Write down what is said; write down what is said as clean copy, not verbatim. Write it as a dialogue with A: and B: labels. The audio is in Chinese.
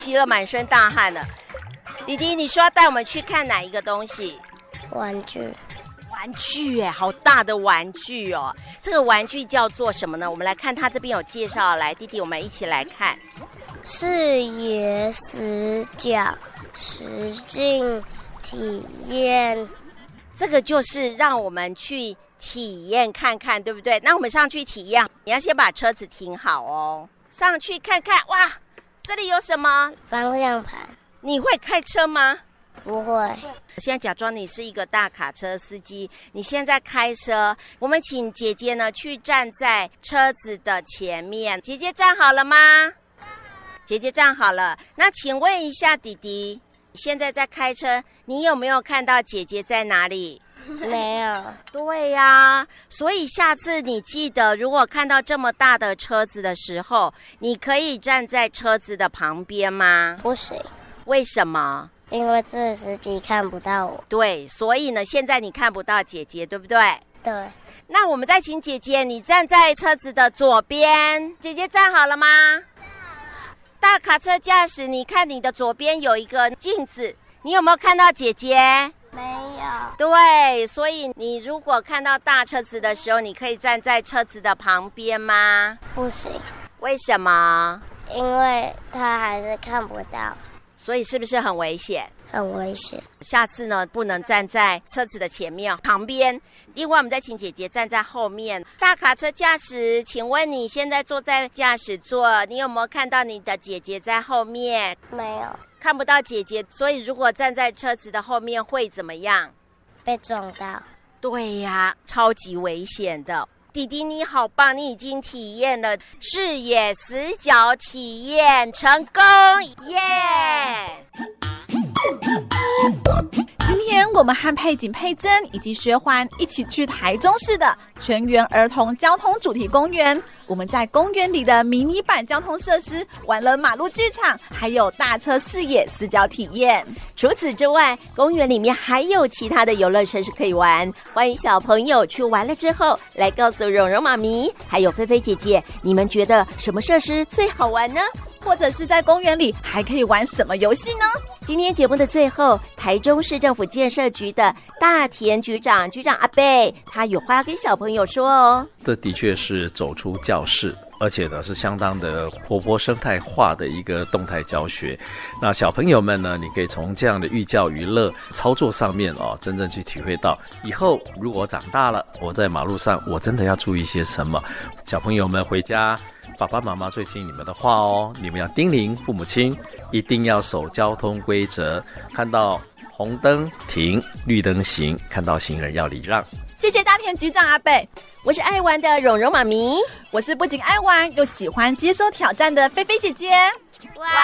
A: 吸了满身大汗了。弟弟，你说要带我们去看哪一个东西？
B: 玩具。
A: 玩具耶，好大的玩具哦！这个玩具叫做什么呢？我们来看，它这边有介绍。来，弟弟，我们一起来看。
B: 视野死角实境体验，
A: 这个就是让我们去体验看看，对不对？那我们上去体验，你要先把车子停好哦，上去看看。哇，这里有什么？
B: 方向盘。
A: 你会开车吗？
B: 不会。
A: 现在假装你是一个大卡车司机，你现在开车，我们请姐姐呢去站在车子的前面。姐姐站好了吗？姐姐站好了。那请问一下弟弟，现在在开车，你有没有看到姐姐在哪里？
B: 没有。
A: 对呀，所以下次你记得，如果看到这么大的车子的时候，你可以站在车子的旁边吗？
B: 不行。
A: 为什么？
B: 因为这司机看不到我。
A: 对，所以呢，现在你看不到姐姐，对不对？
B: 对。
A: 那我们再请姐姐，你站在车子的左边。姐姐站好了吗？大卡车驾驶，你看你的左边有一个镜子，你有没有看到姐姐？
B: 没有。
A: 对，所以你如果看到大车子的时候，你可以站在车子的旁边吗？
B: 不行。
A: 为什么？
B: 因为他还是看不到。
A: 所以是不是很危险？
B: 很危险。
A: 下次呢，不能站在车子的前面旁边。另外，我们再请姐姐站在后面。大卡车驾驶，请问你现在坐在驾驶座，你有没有看到你的姐姐在后面？
B: 没有。
A: 看不到姐姐，所以如果站在车子的后面会怎么样？
B: 被撞到。
A: 对呀，超级危险的。弟弟你好棒，你已经体验了视野死角体验成功耶！
C: 今天我们和佩锦、佩珍以及学环一起去台中市的全园儿童交通主题公园。我们在公园里的迷你版交通设施玩了马路剧场，还有大车视野死角体验。
A: 除此之外，公园里面还有其他的游乐设施可以玩，欢迎小朋友去玩了之后来告诉蓉蓉妈咪还有菲菲姐姐，你们觉得什么设施最好玩呢？
C: 或者是在公园里还可以玩什么游戏呢？
A: 今天节目的最后，台中市政府建设局的大田局长阿贝，他有话要跟小朋友说哦。
D: 这的确是走出教室，而且呢是相当的活泼生态化的一个动态教学。那小朋友们呢，你可以从这样的寓教于乐操作上面真正去体会到，以后如果长大了，我在马路上我真的要注意些什么。小朋友们回家，爸爸妈妈最听你们的话哦，你们要叮咛父母亲，一定要守交通规则，看到红灯停，绿灯行，看到行人要礼让。
C: 谢谢大田局长阿贝。
A: 我是爱玩的蓉蓉妈咪，
C: 我是不仅爱玩又喜欢接受挑战的菲菲姐姐。
B: 哇！